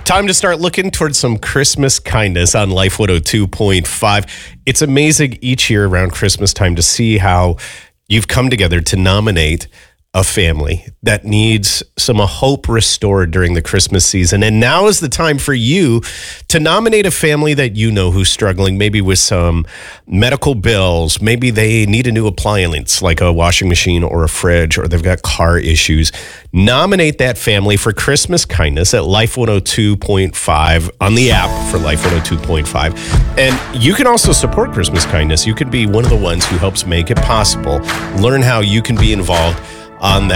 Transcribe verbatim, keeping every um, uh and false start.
Time to start looking towards some Christmas kindness on Life one oh two point five. It's amazing each year around Christmas time to see how you've come together to nominate a family that needs some hope restored during the Christmas season. And now is the time for you to nominate a family that you know who's struggling, maybe with some medical bills. Maybe they need a new appliance like a washing machine or a fridge, or they've got car issues. Nominate that family for Christmas kindness at Life one oh two point five on the app for Life one oh two point five. And you can also support Christmas kindness. You could be one of the ones who helps make it possible. Learn how you can be involved on that